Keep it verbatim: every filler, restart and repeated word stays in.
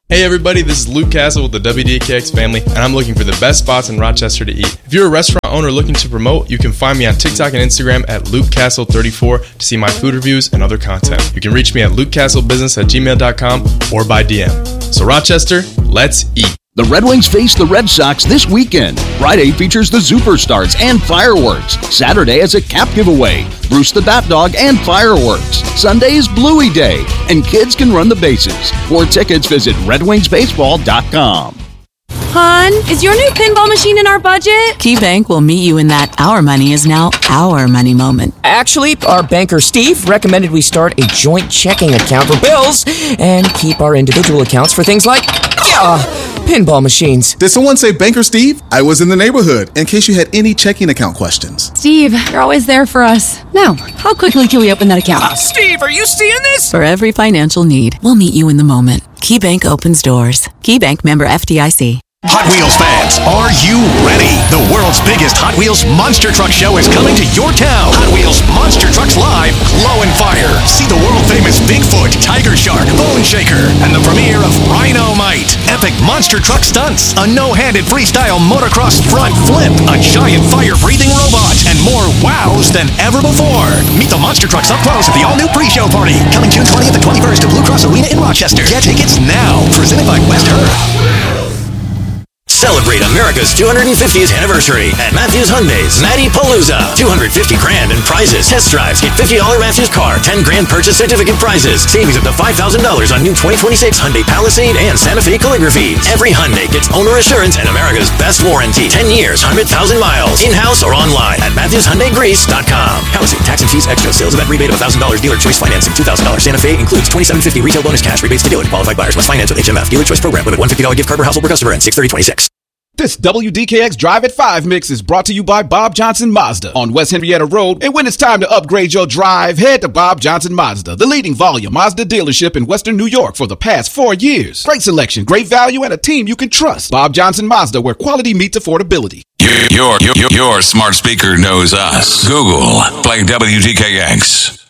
Hey everybody, this is Luke Castle with the W D K X family, and I'm looking for the best spots in Rochester to eat. If you're a restaurant owner looking to promote, you can find me on TikTok and Instagram at Luke Castle thirty-four to see my food reviews and other content. You can reach me at luke castle business at gmail dot com or by D M. So Rochester, let's eat. The Red Wings face the Red Sox this weekend. Friday features the Superstars and fireworks. Saturday is a cap giveaway, Bruce the Bat Dog and fireworks. Sunday is Bluey Day, and kids can run the bases. For tickets, visit red wings baseball dot com. Hon, is your new pinball machine in our budget? KeyBank will meet you in that our money is now our money moment. Actually, our banker Steve recommended we start a joint checking account for bills and keep our individual accounts for things like, yeah, pinball machines. Did someone say Banker Steve? I was in the neighborhood, in case you had any checking account questions. Steve, you're always there for us. Now, how quickly can we open that account? Uh, Steve, are you seeing this? For every financial need, we'll meet you in the moment. KeyBank opens doors. KeyBank member F D I C. Hot Wheels fans, are you ready? The world's biggest Hot Wheels Monster Truck Show is coming to your town. Hot Wheels Monster Trucks Live, Glow and Fire. See the world-famous Bigfoot, Tiger Shark, Bone Shaker, and the premiere of Rhino-Mite. Epic monster truck stunts, a no-handed freestyle motocross front flip, a giant fire-breathing robot, and more wows than ever before. Meet the monster trucks up close at the all-new pre-show party. Coming June twentieth to twenty-first to Blue Cross Arena in Rochester. Get tickets now. Presented by West Her. Celebrate America's two hundred fiftieth anniversary at Matthews Hyundai's Matty Palooza. two hundred fifty grand in prizes, test drives, get fifty dollars Matthews car, ten grand purchase certificate prizes, savings up to five thousand dollars on new twenty twenty-six Hyundai Palisade and Santa Fe Calligraphy. Every Hyundai gets owner assurance and America's best warranty. ten years, one hundred thousand miles. In-house or online at matthews hyundai greece dot com. Palisade, tax and fees extra. Sales event rebate of one thousand dollars. Dealer choice financing two thousand dollars. Santa Fe includes twenty-seven fifty retail bonus cash rebates to dealer. Qualified buyers must finance with H M F. Dealer choice program. Limit one hundred fifty dollars gift card per household per customer and six thirty twenty-six. This W D K X Drive at five mix is brought to you by Bob Johnson Mazda on West Henrietta Road. And when it's time to upgrade your drive, head to Bob Johnson Mazda, the leading volume Mazda dealership in Western New York for the past four years. Great selection, great value, and a team you can trust. Bob Johnson Mazda, where quality meets affordability. Your, your, your, your smart speaker knows us. Google, play W D K X.